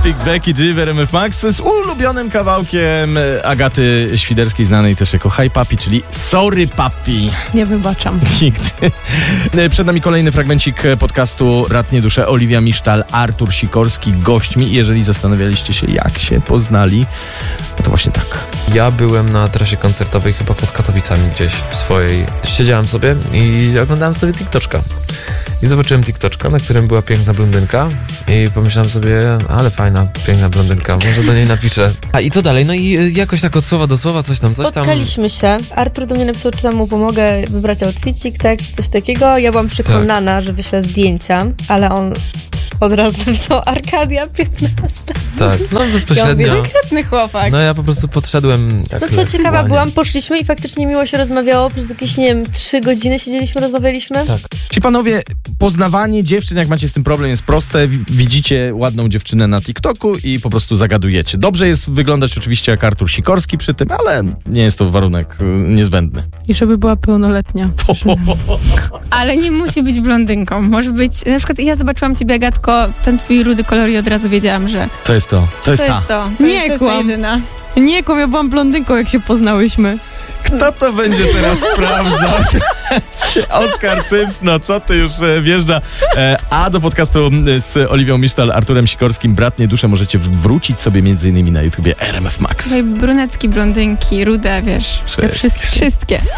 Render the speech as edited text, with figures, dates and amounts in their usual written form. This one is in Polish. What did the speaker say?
Speak, Becky G w RMF Max z ulubionym kawałkiem Agaty Świderskiej, znanej też jako Hi Papi, czyli Sorry Papi. Nie wybaczam. Nigdy. Przed nami kolejny fragmencik podcastu Bratnie Dusze. Oliwia Misztal, Artur Sikorski gośćmi. Jeżeli zastanawialiście się, jak się poznali, to właśnie tak. Ja byłem na trasie koncertowej chyba pod Katowicami gdzieś w swojej. Siedziałem sobie i oglądałem sobie TikToka. I zobaczyłem TikToka, na którym była piękna blondynka i pomyślałem sobie, ale fajna, piękna blondynka, może do niej napiszę. A i co dalej? No i jakoś tak od słowa do słowa, coś tam. Spotkaliśmy się. Artur do mnie napisał, czy tam mu pomogę wybrać outfitik, tak, coś takiego. Ja byłam przekonana, że wyślę zdjęcia, ale on od razu napisał Arkadia 15. Tak, no bezpośrednio. Ja mówię, krasny chłopak. No ja po prostu podszedłem. No co ciekawa byłam, poszliśmy i faktycznie miło się rozmawiało. Przez jakieś, nie wiem, 3 godziny siedzieliśmy, rozmawialiśmy. Tak. Ci panowie, poznawanie dziewczyn, jak macie z tym problem, jest proste. Widzicie ładną dziewczynę na TikToku i po prostu zagadujecie. Dobrze jest wyglądać oczywiście jak Artur Sikorski przy tym, ale nie jest to warunek niezbędny. I żeby była pełnoletnia. Ale nie musi być blondynką. Może być, na przykład ja zobaczyłam ciebie, Agatko, ten twój rudy kolor i od razu wiedziałam, że To jest to. To jest ta. Nie kłam. jedyna. Nie kłam, ja byłam blondynką, jak się poznałyśmy. Kto to będzie teraz sprawdzać? Oskar Cyps, no co ty, już wjeżdża. A do podcastu z Oliwią Misztal, Arturem Sikorskim, Bratnie Dusze, możecie wrócić sobie m.in. na YouTubie RMF Max. Tutaj brunetki, blondynki, rude, wiesz. Wszystkie. Wszystkie.